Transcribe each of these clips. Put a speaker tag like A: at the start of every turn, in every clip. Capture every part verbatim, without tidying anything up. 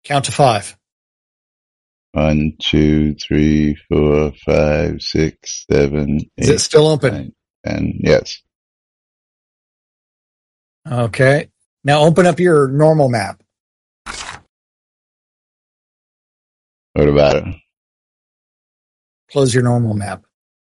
A: Count to five.
B: One, two, three, four, five, six, seven,
A: Is
B: eight,
A: it still open?
B: nine, ten. Yes.
A: Okay. Now open up your normal map.
B: What about it?
A: Close your normal map.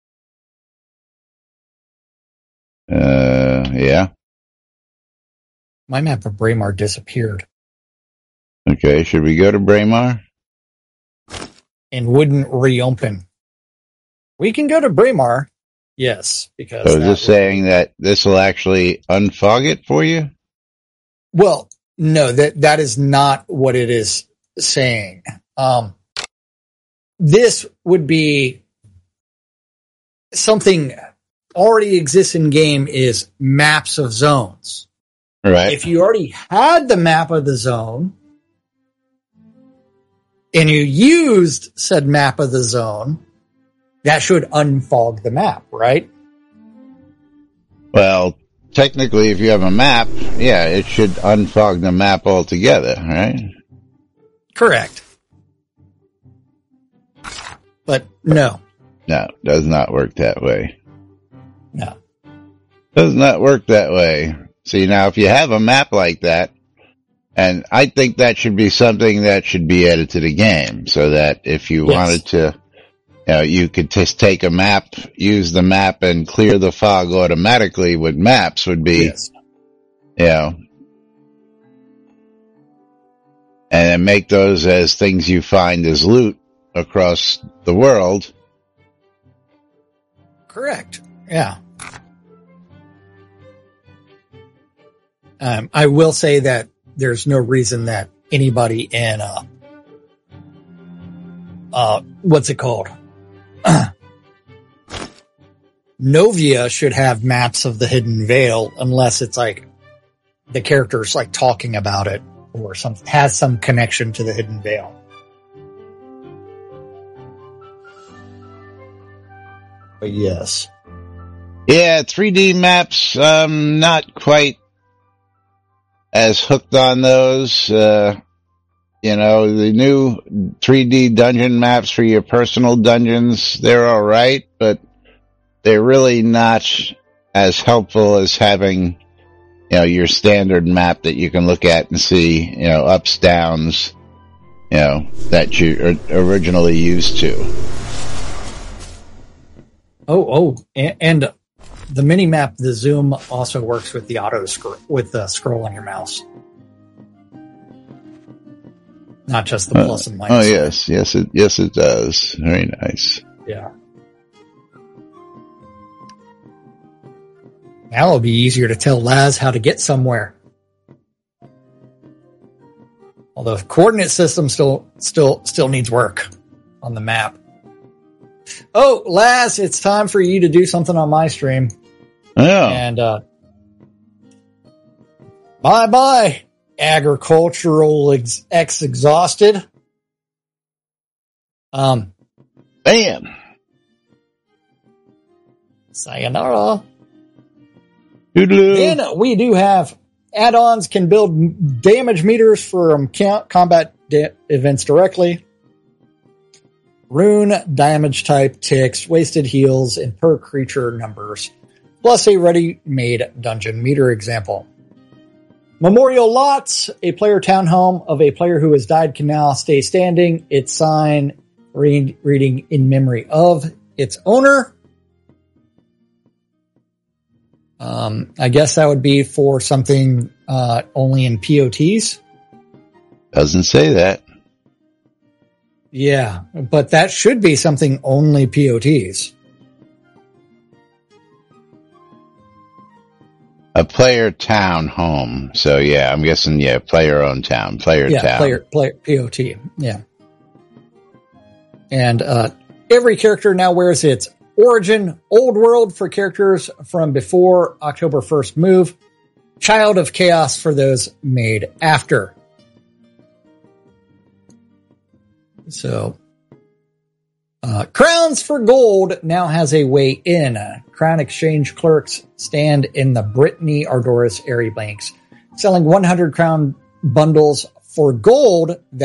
B: Uh, yeah.
A: My map of Braemar disappeared
B: Okay. Should we go to Braemar?
A: and wouldn't reopen. We can go to Braemar. Yes, because
B: So is
A: that
B: this
A: would-
B: saying that this will actually unfog it for you?
A: well, no, that that is not what it is saying. Um, this would be something already exists in game is maps of zones.
B: Right.
A: If you already had the map of the zone and you used said map of the zone, that should unfog the map, right?
B: Well, technically, if you have a map, yeah, it should unfog the map altogether, right?
A: Correct. But no,
B: No, does not work that way.
A: no.
B: Does not work that way. See, now, if you have a map like that, and I think that should be something that should be added to the game, so that if you
A: Yes.
B: wanted to, you know, you could just take a map, use the map, and clear the fog automatically with maps would be,
A: Yes.
B: you know, and then make those as things you find as loot across the world.
A: Correct. Yeah. Um, I will say that there's no reason that anybody in, uh, uh, what's it called? Novia should have maps of the Hidden Vale unless it's like the character's like talking about it or some, has some connection to the Hidden Vale. But yes.
B: Yeah, three D maps, um, not quite as hooked on those. Uh, you know, the new three D dungeon maps for your personal dungeons, they're alright, but they're really not as helpful as having, you know, your standard map that you can look at and see, you know, ups, downs, you know, that you originally used to.
A: Oh, oh, and, and the mini map, the zoom also works with the auto scroll, with the scroll on your mouse. Not just the plus
B: uh,
A: and minus.
B: Oh yes, yes it, yes it does. Very nice.
A: Yeah. Now it'll be easier to tell Laz how to get somewhere. Although the coordinate system still, still, still needs work on the map. Oh, Laz, it's time for you to do something on my stream.
B: Oh.
A: And, uh, bye bye, agricultural ex, ex exhausted. Um,
B: Bam.
A: Sayonara.
B: Toodaloo.
A: Then we do have add-ons can build damage meters from count combat da- events directly. Rune, damage type, ticks, wasted heals, and per creature numbers. Plus a ready-made dungeon meter example. Memorial lots, a player townhome of a player who has died can now stay standing. Its sign read, reading in memory of its owner. Um, I guess that would be for something uh, only in P O Ts.
B: Doesn't say that.
A: Yeah, but that should be something only P O Ts.
B: A player town home. So yeah, I'm guessing, yeah, player owned town, player
A: Yeah,
B: town.
A: player, player, P O T. Yeah. And, uh, every character now wears its origin, old world for characters from before October first move, child of chaos for those made after. So, uh, Crowns for Gold now has a way in. Uh, Crown Exchange clerks stand in the Brittany Ardoris Airy Banks, selling one hundred crown bundles for gold.